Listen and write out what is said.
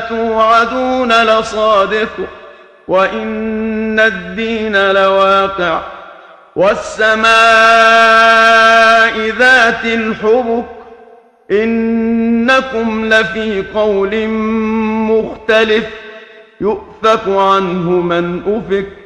توعدون لصادق وإن الدين لواقع والسماء ذات الحبك إنكم لفي قول مختلف يؤفك عنه من أفك